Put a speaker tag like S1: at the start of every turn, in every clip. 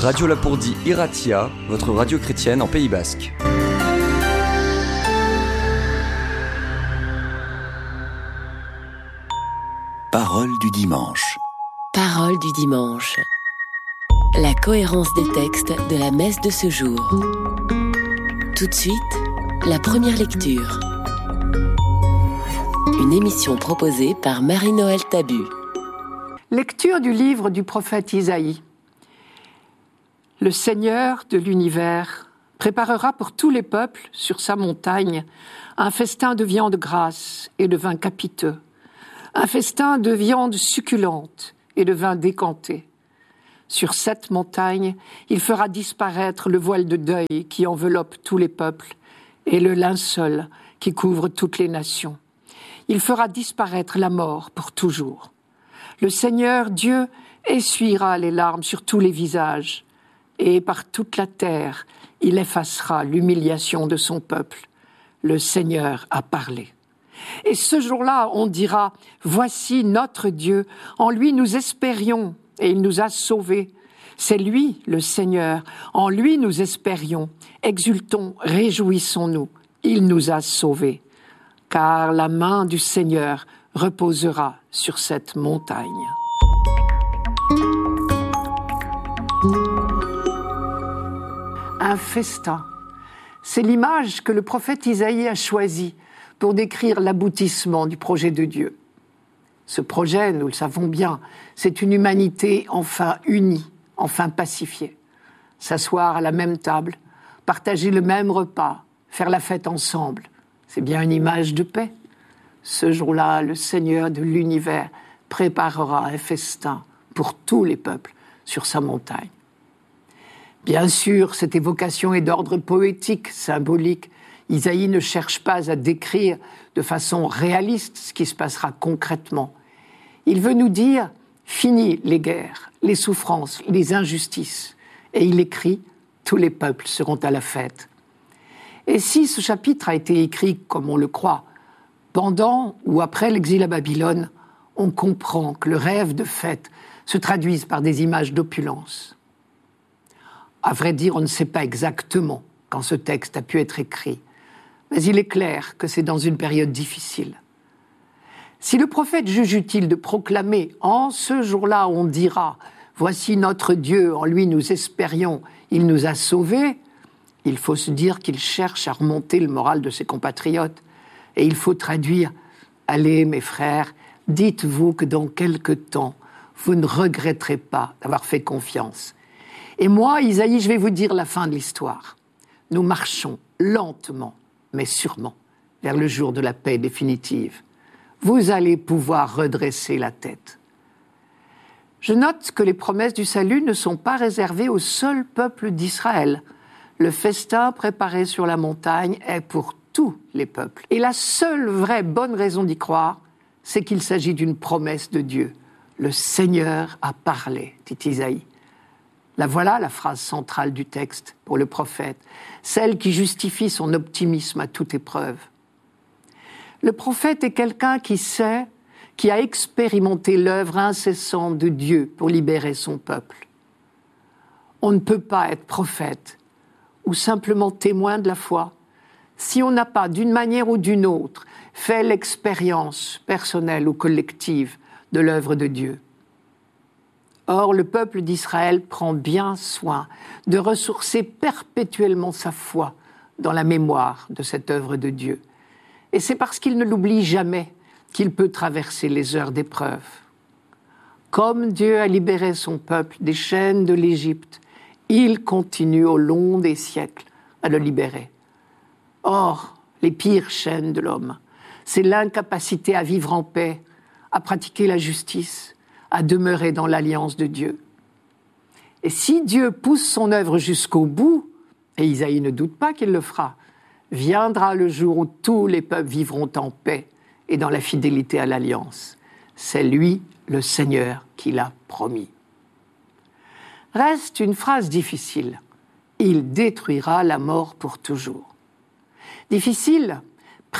S1: Radio Lapourdie Iratia, votre radio chrétienne en Pays Basque.
S2: Parole du dimanche.
S3: Parole du dimanche. La cohérence des textes de la messe de ce jour. Tout de suite, la première lecture. Une émission proposée par Marie-Noël Tabu.
S4: Lecture du livre du prophète Isaïe. Le Seigneur de l'univers préparera pour tous les peuples sur sa montagne un festin de viande grasse et de vin capiteux, un festin de viande succulente et de vin décanté. Sur cette montagne, il fera disparaître le voile de deuil qui enveloppe tous les peuples et le linceul qui couvre toutes les nations. Il fera disparaître la mort pour toujours. Le Seigneur Dieu essuiera les larmes sur tous les visages, et par toute la terre, il effacera l'humiliation de son peuple. Le Seigneur a parlé. Et ce jour-là, on dira, « Voici notre Dieu, en lui nous espérions, et il nous a sauvés. C'est lui, le Seigneur, en lui nous espérions. Exultons, réjouissons-nous, il nous a sauvés. Car la main du Seigneur reposera sur cette montagne. » Un festin, c'est l'image que le prophète Isaïe a choisie pour décrire l'aboutissement du projet de Dieu. Ce projet, nous le savons bien, c'est une humanité enfin unie, enfin pacifiée. S'asseoir à la même table, partager le même repas, faire la fête ensemble, c'est bien une image de paix. Ce jour-là, le Seigneur de l'univers préparera un festin pour tous les peuples sur sa montagne. Bien sûr, cette évocation est d'ordre poétique, symbolique. Isaïe ne cherche pas à décrire de façon réaliste ce qui se passera concrètement. Il veut nous dire « Fini les guerres, les souffrances, les injustices ». Et il écrit « Tous les peuples seront à la fête ». Et si ce chapitre a été écrit, comme on le croit, pendant ou après l'exil à Babylone, on comprend que le rêve de fête se traduise par des images d'opulence. À vrai dire, on ne sait pas exactement quand ce texte a pu être écrit, mais il est clair que c'est dans une période difficile. Si le prophète juge utile de proclamer « En ce jour-là, on dira « Voici notre Dieu, en lui nous espérions, il nous a sauvés », il faut se dire qu'il cherche à remonter le moral de ses compatriotes. Et il faut traduire « Allez, mes frères, dites-vous que dans quelque temps, vous ne regretterez pas d'avoir fait confiance. » Et moi, Isaïe, je vais vous dire la fin de l'histoire. Nous marchons lentement, mais sûrement, vers le jour de la paix définitive. Vous allez pouvoir redresser la tête. Je note que les promesses du salut ne sont pas réservées au seul peuple d'Israël. Le festin préparé sur la montagne est pour tous les peuples. Et la seule vraie bonne raison d'y croire, c'est qu'il s'agit d'une promesse de Dieu. Le Seigneur a parlé, dit Isaïe. La voilà la phrase centrale du texte pour le prophète, celle qui justifie son optimisme à toute épreuve. Le prophète est quelqu'un qui sait, qui a expérimenté l'œuvre incessante de Dieu pour libérer son peuple. On ne peut pas être prophète ou simplement témoin de la foi si on n'a pas, d'une manière ou d'une autre, fait l'expérience personnelle ou collective de l'œuvre de Dieu. Or, le peuple d'Israël prend bien soin de ressourcer perpétuellement sa foi dans la mémoire de cette œuvre de Dieu. Et c'est parce qu'il ne l'oublie jamais qu'il peut traverser les heures d'épreuve. Comme Dieu a libéré son peuple des chaînes de l'Égypte, il continue au long des siècles à le libérer. Or, les pires chaînes de l'homme, c'est l'incapacité à vivre en paix, à pratiquer la justice, à demeurer dans l'alliance de Dieu. Et si Dieu pousse son œuvre jusqu'au bout, et Isaïe ne doute pas qu'il le fera, viendra le jour où tous les peuples vivront en paix et dans la fidélité à l'alliance. C'est lui, le Seigneur, qui l'a promis. Reste une phrase difficile. Il détruira la mort pour toujours. Difficile,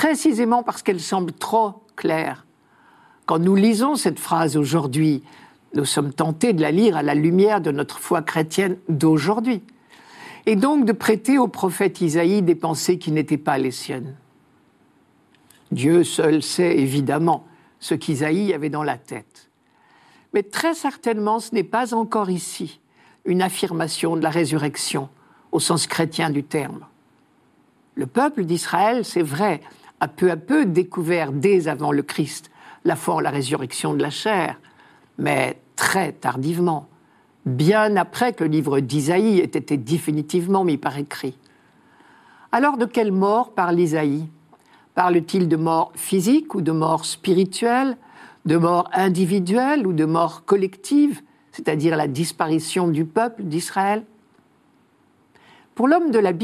S4: précisément parce qu'elle semble trop claire. Quand nous lisons cette phrase aujourd'hui, Nous sommes tentés de la lire à la lumière de notre foi chrétienne d'aujourd'hui, et donc de prêter au prophète Isaïe des pensées qui n'étaient pas les siennes. Dieu seul sait évidemment ce qu'Isaïe avait dans la tête. Mais très certainement, ce n'est pas encore ici une affirmation de la résurrection au sens chrétien du terme. Le peuple d'Israël, c'est vrai, a peu à peu découvert dès avant le Christ la foi en la résurrection de la chair, mais très tardivement, bien après que le livre d'Isaïe ait été définitivement mis par écrit. Alors de quelle mort parle Isaïe ? Parle-t-il de mort physique ou de mort spirituelle, de mort individuelle ou de mort collective, c'est-à-dire la disparition du peuple d'Israël ? Pour l'homme de la Bible,